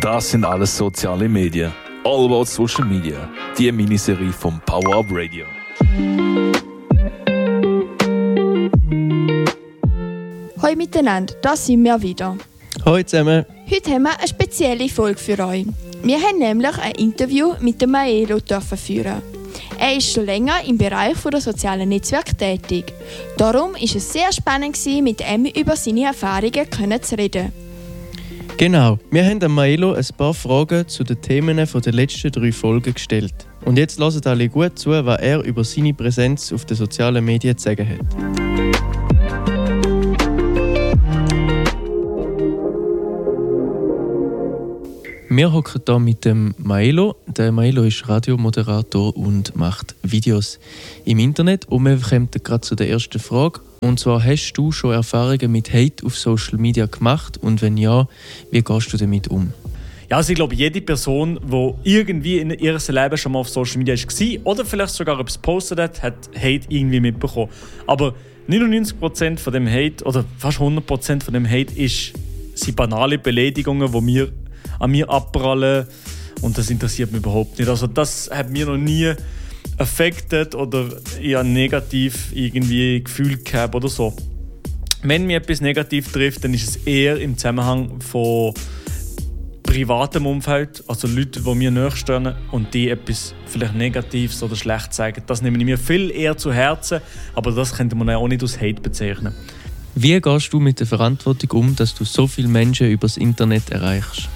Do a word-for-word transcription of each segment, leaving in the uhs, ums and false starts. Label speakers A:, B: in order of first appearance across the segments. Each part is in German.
A: Das sind alles soziale Medien. All about Social Media. Die Miniserie vom Power Up Radio.
B: Hallo miteinander, das sind wir wieder.
C: Hallo zusammen.
B: Heute haben wir eine spezielle Folge für euch. Wir haben nämlich ein Interview mit dem Maelo führen. Er ist schon länger im Bereich der sozialen Netzwerke tätig. Darum war es sehr spannend, mit ihm über seine Erfahrungen zu reden.
C: Genau, wir haben Maelo ein paar Fragen zu den Themen der letzten drei Folgen gestellt. Und jetzt hört alle gut zu, was er über seine Präsenz auf den sozialen Medien zu sagen hat. Wir hocken hier mit dem Maelo. Der Maelo ist Radiomoderator und macht Videos im Internet. Und wir kommen gerade zu der ersten Frage. Und zwar, hast du schon Erfahrungen mit Hate auf Social Media gemacht? Und wenn ja, wie gehst du damit um?
D: Ja, also ich glaube, jede Person, die irgendwie in ihrem Leben schon mal auf Social Media war oder vielleicht sogar etwas gepostet hat, hat Hate irgendwie mitbekommen. Aber neunundneunzig Prozent von dem Hate oder fast hundert Prozent von dem Hate ist, sind banale Beleidigungen, die wir an mir abprallen, und das interessiert mich überhaupt nicht. Also das hat mir noch nie affected oder eher negativ irgendwie Gefühl gehabt oder so. Wenn mir etwas negativ trifft, dann ist es eher im Zusammenhang von privatem Umfeld, also Leute, die mir nachstehen und die etwas vielleicht Negatives oder schlecht sagen. Das nehme ich mir viel eher zu Herzen, aber das könnte man auch nicht als Hate bezeichnen.
C: Wie gehst du mit der Verantwortung um, dass du so viele Menschen übers Internet erreichst?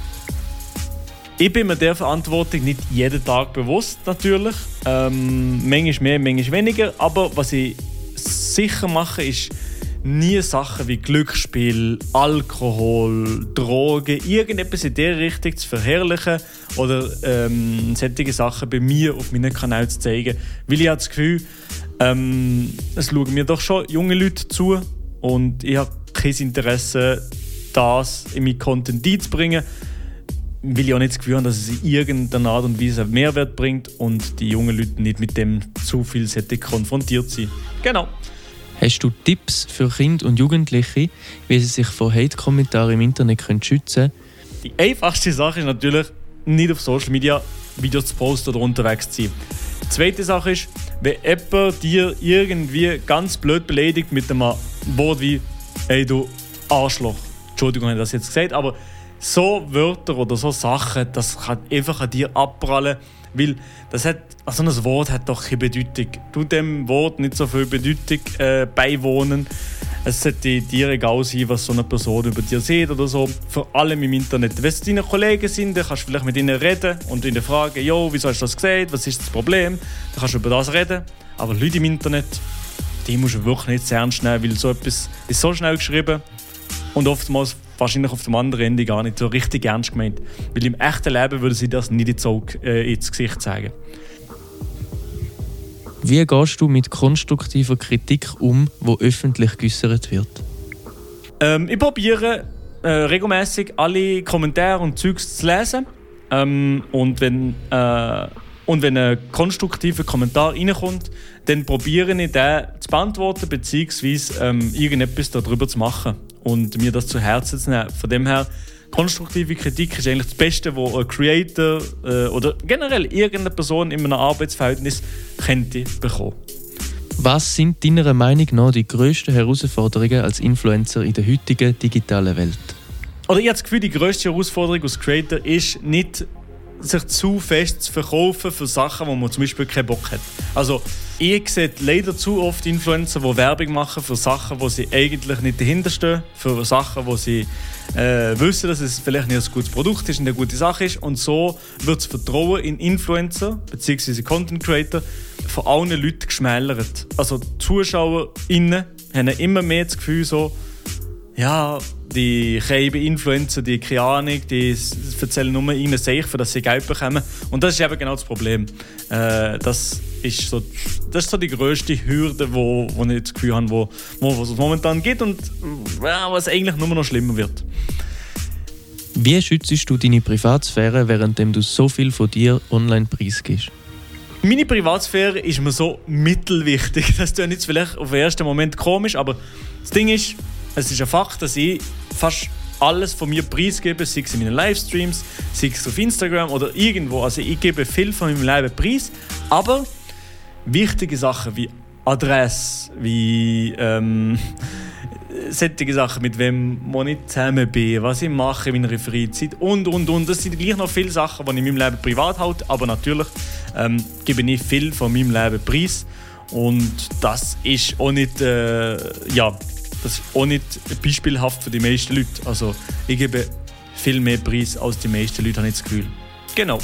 D: Ich bin mir der Verantwortung nicht jeden Tag bewusst, natürlich. Ähm, manchmal mehr, manchmal weniger. Aber was ich sicher mache, ist nie Sachen wie Glücksspiel, Alkohol, Drogen, irgendetwas in dieser Richtung zu verherrlichen oder ähm, solche Sachen bei mir auf meinen Kanal zu zeigen. Weil ich habe das Gefühl, ähm, es schauen mir doch schon junge Leute zu und ich habe kein Interesse, das in meinen Content einzubringen. Will ich auch nicht das Gefühl haben, dass es in irgendeiner Art und Weise einen Mehrwert bringt und die jungen Leute nicht mit dem zu vielseitig konfrontiert sind. Genau.
C: Hast du Tipps für Kinder und Jugendliche, wie sie sich vor Hate-Kommentaren im Internet schützen können?
D: Die einfachste Sache ist natürlich, nicht auf Social Media Videos zu posten oder unterwegs zu sein. Die zweite Sache ist, wenn jemand dir irgendwie ganz blöd beleidigt mit einem Wort wie «Hey du Arschloch», Entschuldigung, ich habe das jetzt gesagt, aber so Wörter oder so Sachen, das kann einfach an dir abprallen, weil das hat, also ein Wort hat doch keine Bedeutung. Du dem Wort nicht so viel Bedeutung äh, beiwohnen. Es sollte dir egal sein, was so eine Person über dir sieht oder so. Vor allem im Internet. Wenn es deine Kollegen sind, dann kannst du vielleicht mit ihnen reden und ihnen fragen, «Jo, wieso hast du das gesagt? Was ist das Problem?» Dann kannst du über das reden. Aber Leute im Internet, die musst du wirklich nicht sehr ernst nehmen, weil so etwas ist so schnell geschrieben und oftmals wahrscheinlich auf dem anderen Ende gar nicht so richtig ernst gemeint. Weil im echten Leben würden sie das nicht ins, Auge, äh, ins Gesicht zeigen.
C: Wie gehst du mit konstruktiver Kritik um, die öffentlich geäußert wird?
D: Ähm, ich probiere äh, regelmäßig alle Kommentare und Zeugs zu lesen. Ähm, und, wenn, äh, und wenn ein konstruktiver Kommentar reinkommt, dann probiere ich den zu beantworten bzw. Ähm, irgendetwas darüber zu machen und mir das zu Herzen zu nehmen. Von dem her, konstruktive Kritik ist eigentlich das Beste, was ein Creator äh, oder generell irgendeine Person in einem Arbeitsverhältnis könnte bekommen.
C: Was sind deiner Meinung nach die grössten Herausforderungen als Influencer in der heutigen digitalen Welt?
D: Oder ich habe das Gefühl, die grösste Herausforderung als Creator ist nicht, sich zu fest zu verkaufen für Sachen, wo man zum Beispiel keinen Bock hat. Also, ich sehe leider zu oft Influencer, die Werbung machen für Sachen, wo sie eigentlich nicht dahinter stehen, für Sachen, wo sie äh, wissen, dass es vielleicht nicht ein gutes Produkt ist und eine gute Sache ist. Und so wird das Vertrauen in Influencer bzw. Content Creator von allen Leuten geschmälert. Also die ZuschauerInnen haben immer mehr das Gefühl, so, ja, die kleinen Influencer, die keine Ahnung, die erzählen nur ihnen Seich, für das sie Geld bekommen. Und das ist eben genau das Problem. Äh, das, ist so, das ist so die grösste Hürde, wo, wo ich das Gefühl habe, wo, wo es momentan gibt und ja, was eigentlich nur noch schlimmer wird.
C: Wie schützt du deine Privatsphäre, während du so viel von dir online preisgibst?
D: Meine Privatsphäre ist mir so mittelwichtig. Das klingt jetzt vielleicht auf den ersten Moment komisch, aber das Ding ist, es ist ein Fakt, dass ich fast alles von mir preisgeben, sei es in meinen Livestreams, sei es auf Instagram oder irgendwo. Also ich gebe viel von meinem Leben preis, aber wichtige Sachen wie Adresse, wie ähm, solche Sachen, mit wem ich zusammen bin, was ich mache in meiner Freizeit und, und, und. Das sind gleich noch viele Sachen, die ich in meinem Leben privat halte, aber natürlich ähm, gebe ich viel von meinem Leben preis. Und das ist auch nicht, äh, ja, das ist auch nicht beispielhaft für die meisten Leute. Also ich gebe viel mehr Preis als die meisten Leute, habe ich das Gefühl. Genau.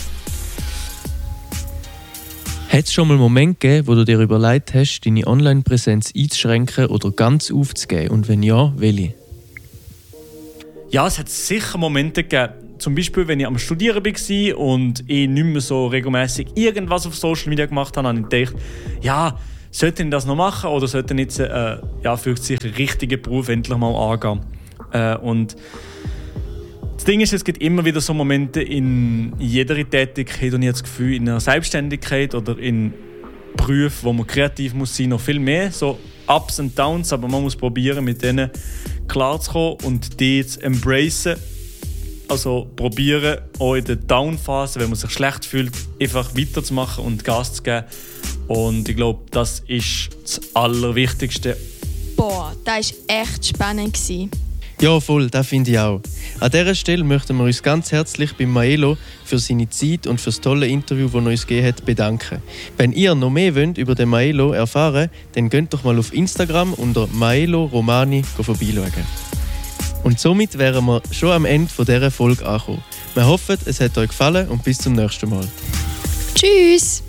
C: Hat es schon mal einen Moment gegeben, wo du dir überlegt hast, deine Online-Präsenz einzuschränken oder ganz aufzugeben? Und wenn ja, welche?
D: Ja, es hat sicher Momente gegeben. Zum Beispiel, wenn ich am Studieren war und ich nicht mehr so regelmäßig irgendwas auf Social Media gemacht habe, habe ich gedacht, ja, sollte ich das noch machen oder sollte ich jetzt äh, ja, für sich einen richtigen Beruf endlich mal angehen? Äh, und das Ding ist, es gibt immer wieder so Momente in jeder Tätigkeit und ich habe das Gefühl, in einer Selbstständigkeit oder in Berufen, wo man kreativ muss sein, noch viel mehr, so Ups und Downs, aber man muss probieren, mit denen klarzukommen und die zu embracen. Also probieren, auch in der Down-Phase, wenn man sich schlecht fühlt, einfach weiterzumachen und Gas zu geben. Und ich glaube, das ist das Allerwichtigste.
B: Boah, das war echt spannend.
C: Ja, voll, das finde ich auch. An dieser Stelle möchten wir uns ganz herzlich bei Maelo für seine Zeit und für das tolle Interview, das er uns gegeben hat, bedanken. Wenn ihr noch mehr wollt über den Maelo erfahren, dann geht doch mal auf Instagram unter Maelo Romani vorbeischauen. Und somit wären wir schon am Ende dieser Folge angekommen. Wir hoffen, es hat euch gefallen und bis zum nächsten Mal.
B: Tschüss!